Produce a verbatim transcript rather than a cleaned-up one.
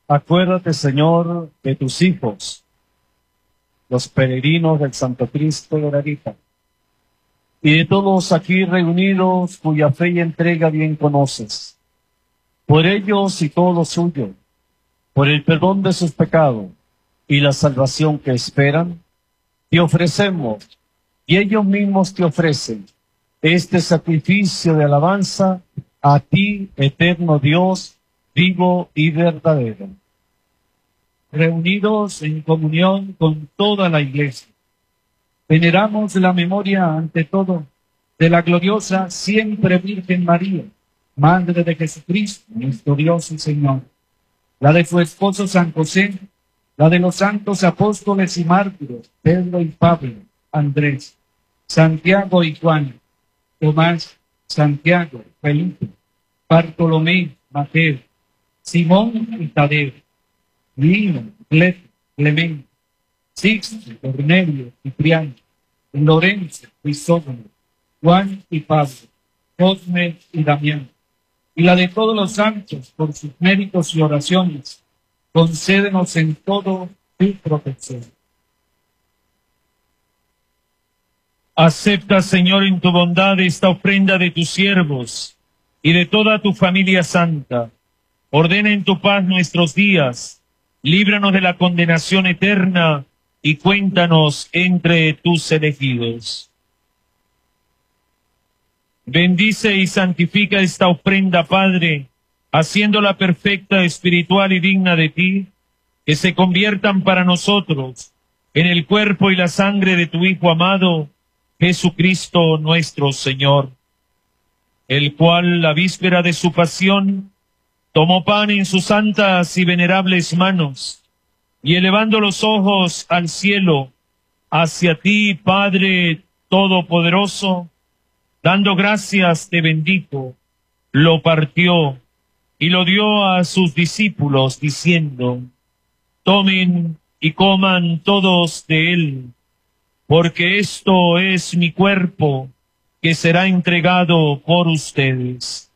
Acuérdate, Señor, de tus hijos, los peregrinos del Santo Cristo de la Vida, y de todos aquí reunidos cuya fe y entrega bien conoces. Por ellos y todo lo suyo, por el perdón de sus pecados y la salvación que esperan, te ofrecemos, y ellos mismos te ofrecen, este sacrificio de alabanza a ti, eterno Dios, vivo y verdadero. Reunidos en comunión con toda la Iglesia, veneramos la memoria, ante todo, de la gloriosa siempre Virgen María, Madre de Jesucristo, nuestro Dios y Señor, la de su esposo San José, la de los santos apóstoles y mártires, Pedro y Pablo, Andrés, Santiago y Juan, Tomás, Santiago, Felipe, Bartolomé, Mateo, Simón y Tadeo, Lino, Cleto, Clemente, Sixto, Cornelio, Cipriano, Lorenzo, Crisógono, Juan y Pablo, Cosme y Damián, y la de todos los santos, por sus méritos y oraciones, concédenos en todo tu protección. Acepta, Señor, en tu bondad esta ofrenda de tus siervos y de toda tu familia santa. Ordena en tu paz nuestros días, líbranos de la condenación eterna y cuéntanos entre tus elegidos. Bendice y santifica esta ofrenda, Padre, haciéndola perfecta, espiritual y digna de ti, que se conviertan para nosotros en el cuerpo y la sangre de tu Hijo amado, Jesucristo nuestro Señor, el cual, la víspera de su pasión, tomó pan en sus santas y venerables manos, y elevando los ojos al cielo, hacia ti, Padre Todopoderoso, dando gracias te bendijo, lo partió y lo dio a sus discípulos, diciendo: tomen y coman todos de él, porque esto es mi cuerpo, que será entregado por ustedes.